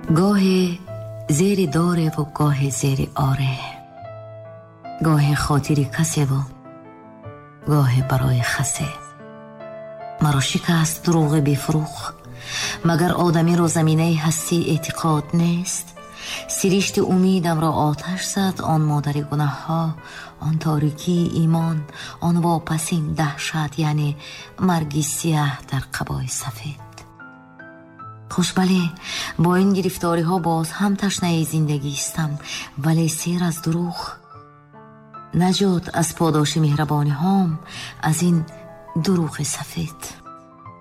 گاهی زیر داره و گاهی زیر آره، گاهی خاطری کسی و گاهی برای خسه. مرا شکست دروغ بیفروخ، مگر آدمی را زمینه هستی اعتقاد نیست؟ سرشت امیدم را آتش زد آن مادر گناه ها، آن تاریکی ایمان، آن واپسین دهشت، یعنی مرگی سیاه در قبای سفید. خوش بله، با این گرفتاری ها باز هم تشنه زندگی استم، ولی سیر از دروغ، نجات از پاداش مهربانی هام از این دروغ سفید.